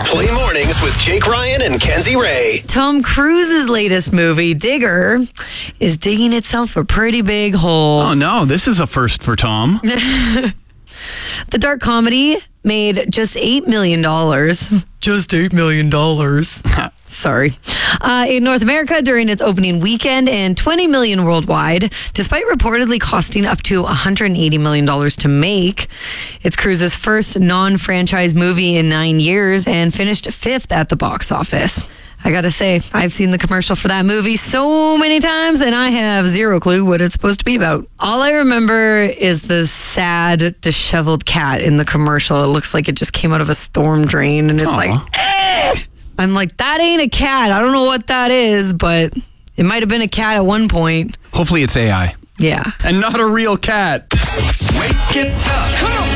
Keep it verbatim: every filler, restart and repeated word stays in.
Play mornings with Jake Ryan and Kenzie Ray. Tom Cruise's latest movie, Digger, is digging itself a pretty big hole. Oh, no. This is a first for Tom. The dark comedy made just eight million dollars. Just eight million dollars. Sorry. Uh, in North America during its opening weekend and twenty million dollars worldwide, despite reportedly costing up to one hundred eighty million dollars to make. It's Cruise's first non-franchise movie in nine years and finished fifth at the box office. I gotta say, I've seen the commercial for that movie so many times and I have zero clue what it's supposed to be about. All I remember is the sad, disheveled cat in the commercial. It looks like it just came out of a storm drain and it's Aww. like, eh! I'm like, that ain't a cat. I don't know what that is, but it might have been a cat at one point. Hopefully it's A I. Yeah. And not a real cat. Wake it up. Come on.